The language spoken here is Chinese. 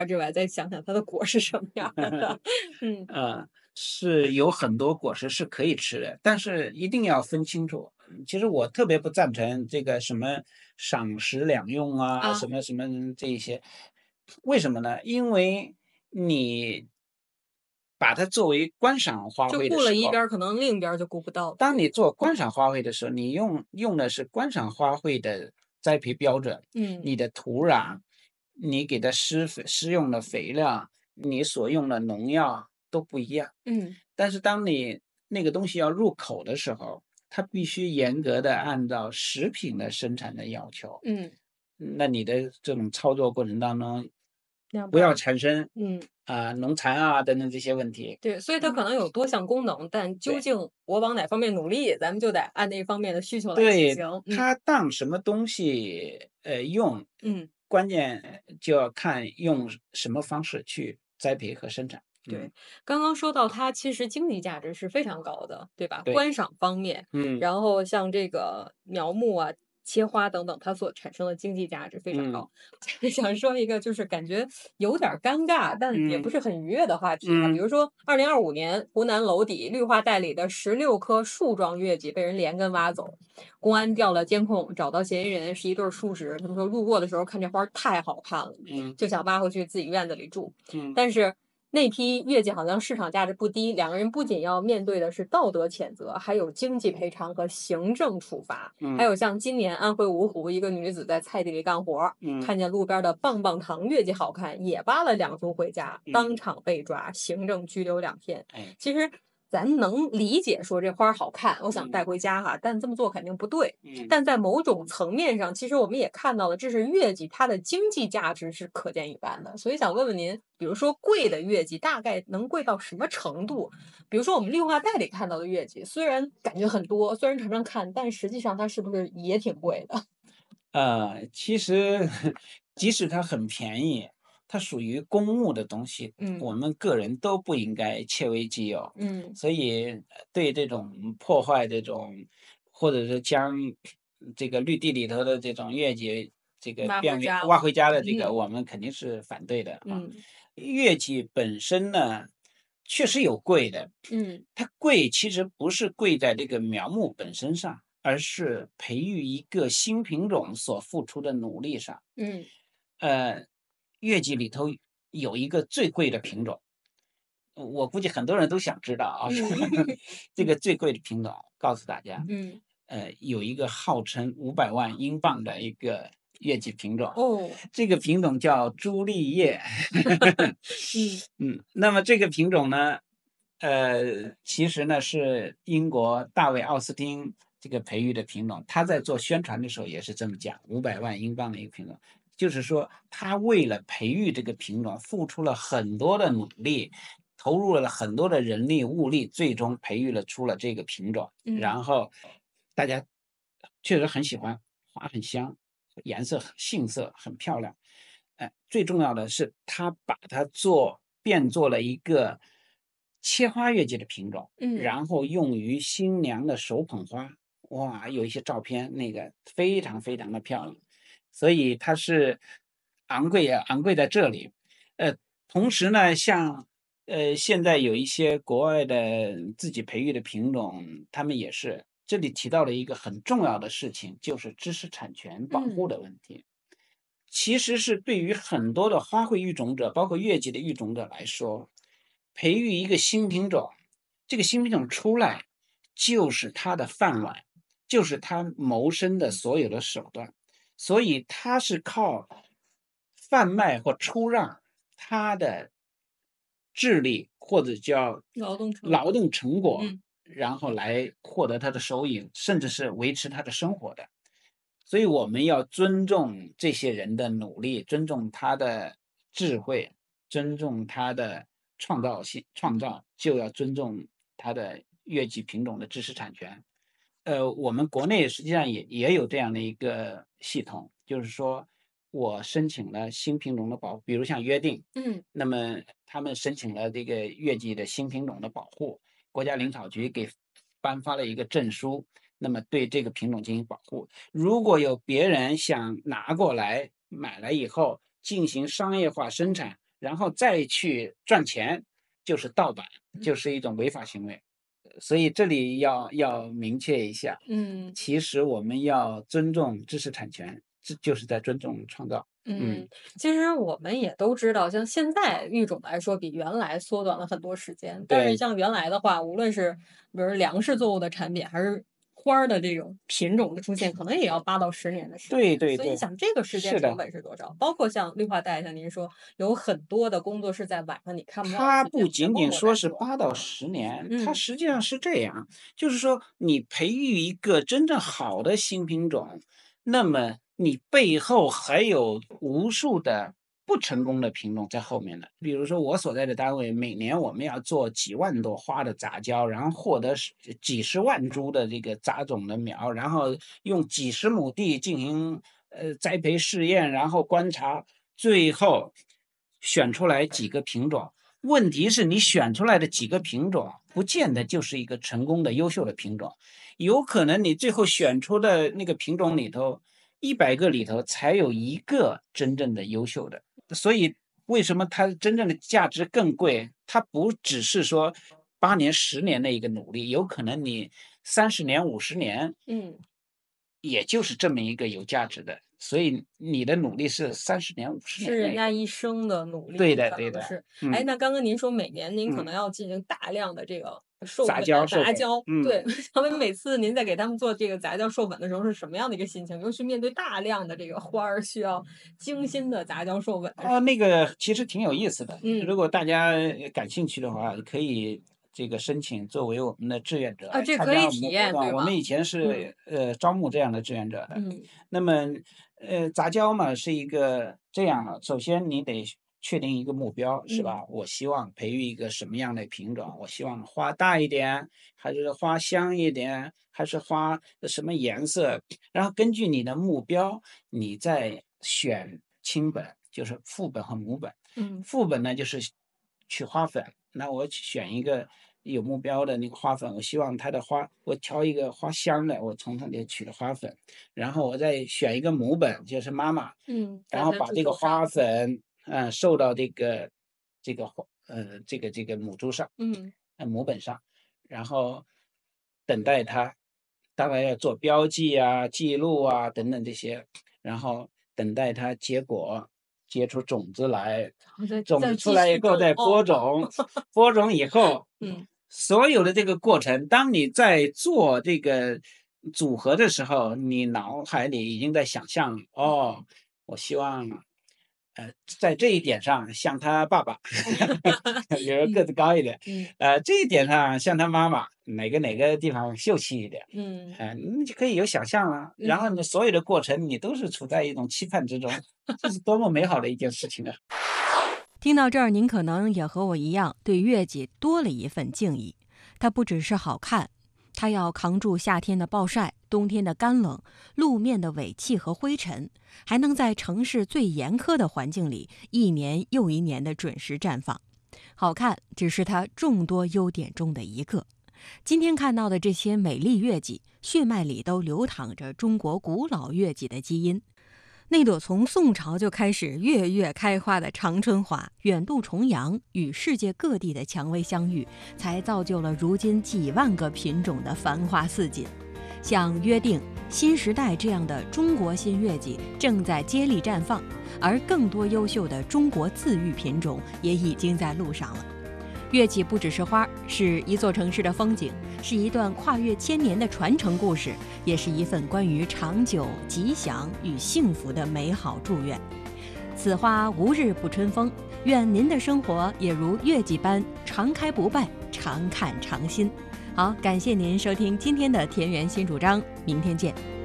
之外，再想想它的果是什么样的。嗯， 是有很多果实是可以吃的，但是一定要分清楚。其实我特别不赞成这个什么赏食两用啊， 啊， 什么什么这一些。为什么呢？因为你把它作为观赏花就顾了卉的时候， 一边儿，可能另一边儿就顾不到了。 当你做观赏花卉的时候，你用的是观赏花卉的栽培标准， 嗯， 你的土壤，你给它施用的肥料，你所用的农药都不一样。 嗯， 但是当你那个东西要入口的时候，它必须严格的按照食品的生产的要求。 嗯， 那你的这种操作过程当中，不要两边儿， 产生嗯。 农残啊等等这些问题。 对，所以它可能有多项功能，但究对。 竟我往哪方面努力，咱们就得按那方面的需求来进对， 行。嗯它当什么东西，用， 嗯， 关键就要看用什么方式去栽培和生产。 对。刚刚说到它其实经济价值是非常高的，对吧？ 对， 观赏方面， 嗯， 然后像这个苗木啊、切花等等，它所产生的经济价值非常嗯， 高。想说一个就是感觉有点儿尴尬，但也不嗯， 是很愉悦的话题啊。比嗯， 如说2025年湖南娄底绿化带里的16棵树状月季被人连根挖走，公安调了监控，找到嫌疑人是一对儿树石。他们说路过的时候看这花儿太好看了， 嗯， 就想挖回去自己院子里住。 嗯， 但是那批月季好像市场价值不低，两个人不仅要面对的是道德谴责，还有经济赔偿和行政处罚。还嗯， 有像今年安徽芜湖一个女子在菜地里干活， 嗯， 看见路边的棒棒糖月季好看，也挖了2株回家，当嗯， 场被抓，行政拘留2天。 哎， 其实咱能理解说这花儿好看，我想带嗯， 回家哈，但这么做肯定不对。 嗯， 但在某种层面上，其实我们也看到了，这是月季它的经济价值是可见一斑的。所以想问问您，比如说贵的月季大概能贵到什么程度？比如说我们绿化带里看到的月季，虽然感觉很多，虽然常常看，但实际上它是不是也挺贵的？ 其实即使它很便宜，它属于公物的东西， 嗯我们个人都不应该窃为己有。 嗯， 所以对这种破坏这种，或者是将这个绿地里头的这种月季，这个挖回家了。 挖回家的这个， 嗯我们肯定是反对的啊。 嗯月季本身呢，确实有贵的， 嗯它贵其实不是贵在这个苗木本身上，而是培育一个新品种所付出的努力上。 嗯呃，月季里头有一个最贵的品种，我估计很多人都想知道啊， 嗯这个最贵的品种，告诉大家， 嗯， 有一个号称500万英镑的一个月季品种， 哦， 这个品种叫朱丽叶。 嗯那么这个品种呢，其实呢是英国大卫奥斯汀这个培育的品种，他在做宣传的时候也是这么讲500万英镑的一个品种，就是说他为了培育这个品种付出了很多的努力，投入了很多的人力物力，最终培育了出了这个品种， 嗯然后大家确实很喜欢，花很香，颜色很杏色，很漂亮。最重要的是，他把它变做了一个切花月季的品种， 嗯然后用于新娘的手捧花。哇，有一些照片，那个非常非常的漂亮，所以它是昂贵啊，昂贵在这里。呃，同时呢，像现在有一些国外的自己培育的品种，他们也是这里提到了一个很重要的事情，就是知识产权保护嗯的问题。其实是对于很多的花卉育种者，包括月季的育种者来说，培育一个新品种，这个新品种出来就是他的饭碗，就是他谋生的所有的手段，所以他是靠贩卖或出让他的智力或者叫劳动成果。 劳动成果， 嗯然后来获得他的收益，甚至是维持他的生活的。所以我们要尊重这些人的努力，尊重他的智慧，尊重他的创造性，就要尊重他的月季品种的知识产权。我们国内实际上也有这样的一个系统，就是说我申请了新品种的保护，比如像约定， 嗯那么他们申请了这个月季的新品种的保护，国家林草局给颁发了一个证书，那么对这个品种进行保护。如果有别人想拿过来买了以后进行商业化生产， 然后再去赚钱，就是盗版，就是一种违法行为。所以这里要明确一下，其实我们要尊重知识产权，这就是在尊重创造。 其实我们也都知道，像现在育种来说，比原来缩短了很多时间。但是对像原来的话，无论是比如粮食作物的产品，还是花儿的这种品种的出现，可能也要8到10年的时间。所以你对对对， 想，这个时间成是的。 本是多少？包括像绿化带，像您说，有很多的工作是在晚上你看不到的它时间， 不仅全部仅说是都在做。 8到10年，它嗯实际上是这样，就是说你培育一个真正好的新品种，那么你背后还有无数的不成功的品种在后面的。比如说我所在的单位，每年我们要做几万朵花的杂交，然后获得几十万株的这个杂种的苗，然后用几十亩地进行栽培试验，然后观察，最后选出来几个品种。问题是你选出来的几个品种，不见得就是一个成功的优秀的品种，有可能你最后选出的那个品种里头，100个里头才有1个真正的优秀的。所以为什么它真正的价值更贵？它不只是说8年、10年的一个努力，有可能你30年、50年， 嗯。 也就是这么一个有价值的。所以你的努力是30年、50年是人那个。 家一生的努力， 对的， 可对的。 能是。哎，那刚刚您说每年您可嗯， 能要进行大量的这个授杂粉、 交授粉。 杂交，对，想问每次您在给他们做这个杂交授粉的时候是什么样的一个心情？尤其面对大量的这个花儿需要精心的杂交授粉的时候。 那个其实挺有意思的， 嗯。 如果大家感兴趣的话，可以这个申请作为我们的志愿者啊， 来这可以参加我们的活体验，对动。我们吗？ 以前是招募这样的志愿者的。 嗯那么杂交嘛是一个这样的，首先你得确定一个目标，是嗯吧？我希望培育一个什么样的品种？我希望花大一点，还是花香一点，还是花什么颜色？然后根据你的目标，你再选亲本，就是父本和母本。 嗯父本呢就是取花粉，那我选一个有目标的那个花粉，我希望它的花，我挑一个花香的，我从它里取的花粉，然后我再选一个母本，就是妈妈，然后在它把这个花枝头上。 粉授到这个母株上， 嗯母本上，然后等待它，大概要做标记啊、记录啊等等这些，然后等待它结果，结出种子来， 然后再种子出继续种。 来以后再播哦。 种，播种以后， 嗯所有的这个过程，当你在做这个组合的时候，你脑海里已经在想象，哦，我希望，在这一点上像他爸爸，比如个子高一点， 嗯这一点上像他妈妈，哪个地方秀气一点， 嗯你就可以有想象了。然后你所有的过程，你都是处在一种期盼之中，这是多么美好的一件事情啊！ 听到这儿，您可能也和我一样，对月季多了一份敬意。它不只是好看，它要扛住夏天的暴晒、冬天的干冷、路面的尾气和灰尘，还能在城市最严苛的环境里，一年又一年的准时绽放。好看只是它众多优点中的一个。今天看到的这些美丽月季，血脉里都流淌着中国古老月季的基因。那朵从宋朝就开始月月开花的长春花，远渡重洋，与世界各地的蔷薇相遇，才造就了如今几万个品种的繁花似锦。像约定、新时代这样的中国新月季正在接力绽放，而更多优秀的中国自育品种也已经在路上了。月季不只是花，是一座城市的风景，是一段跨越千年的传承故事，也是一份关于长久、吉祥与幸福的美好祝愿。此花无日不春风，愿您的生活也如月季般常开不败，常看常新。好，感谢您收听今天的田园新主张，明天见。